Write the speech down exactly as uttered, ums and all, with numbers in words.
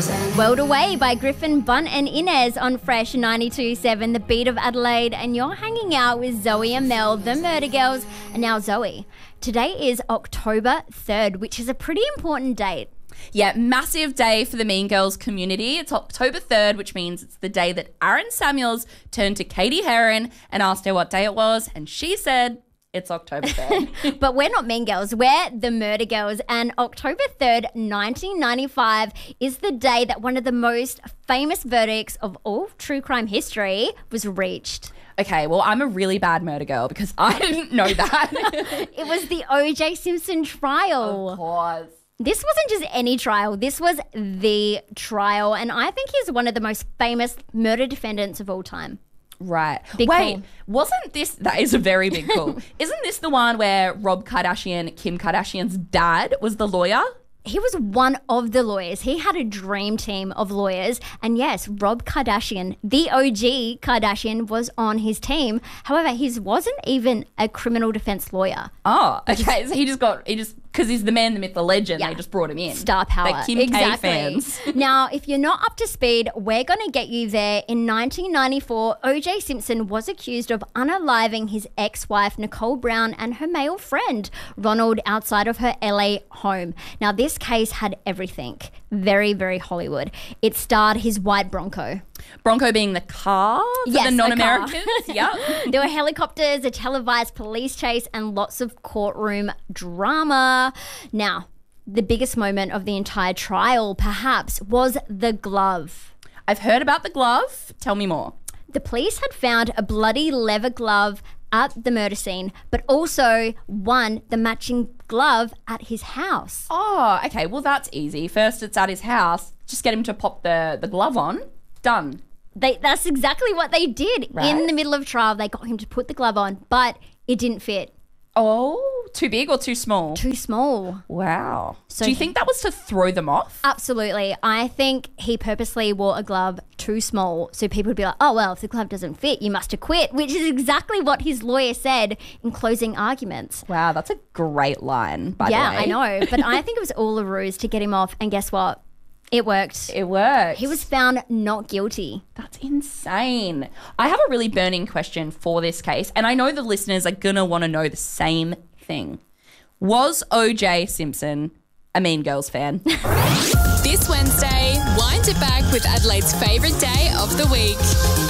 World Away by Griffin, Bunt and Inez on Fresh ninety-two point seven, the beat of Adelaide, and you're hanging out with Zoe and Mel, the Murder Girls. And now Zoe, today is October third, which is a pretty important date. Yeah, massive day for the Mean Girls community. It's October third, which means it's the day that Aaron Samuels turned to Katie Heron and asked her what day it was, and she said it's October third. But we're not Mean Girls, we're the Murder Girls, and October third, nineteen ninety-five is the day that one of the most famous verdicts of all true crime history was reached. Okay, well, I'm a really bad murder girl because I didn't know that. It was the O J Simpson trial. Of course. This wasn't just any trial. This was the trial, and I think he's one of the most famous murder defendants of all time. Right. Big Wait, call. wasn't this, that is a very big call. Isn't this the one where Rob Kardashian, Kim Kardashian's dad, was the lawyer? He was one of the lawyers. He had a dream team of lawyers. And yes, Rob Kardashian, the O G Kardashian, was on his team. However, he wasn't even a criminal defense lawyer. Oh, okay. So he just got, he just, because he's the man, the myth, the legend, Yeah. they just brought him in. Star power. They're Kim exactly. K fans. Now, if you're not up to speed, we're going to get you there. In nineteen ninety-four, O J Simpson was accused of unaliving his ex-wife, Nicole Brown, and her male friend, Ronald, outside of her L A home. Now, this case had everything. Very, very Hollywood. It starred his white Bronco. Bronco being the car for Yes, the a non-Americans. car. Yep. There were helicopters, a televised police chase, and lots of courtroom drama. Now, the biggest moment of the entire trial, perhaps, was the glove. I've heard about the glove. Tell me more. The police had found a bloody leather glove at the murder scene, but also, one, the matching glove at his house. Oh, okay. Well, that's easy. First, it's at his house. Just get him to pop the, the glove on. Done. They, that's exactly what they did. Right. In the middle of trial, they got him to put the glove on, but it didn't fit. Oh, too big or too small? Too small. Wow. So Do you he- think that was to throw them off? Absolutely. I think he purposely wore a glove too small so people would be like, oh, well, if the glove doesn't fit, you must acquit, which is exactly what his lawyer said in closing arguments. Wow, that's a great line, by yeah, the way. I know. But I think it was all a ruse to get him off. And guess what? It worked. It worked. He was found not guilty. That's insane. I have a really burning question for this case, and I know the listeners are going to want to know the same thing. Was O J Simpson a Mean Girls fan? This Wednesday, wind it back with Adelaide's favourite day of the week.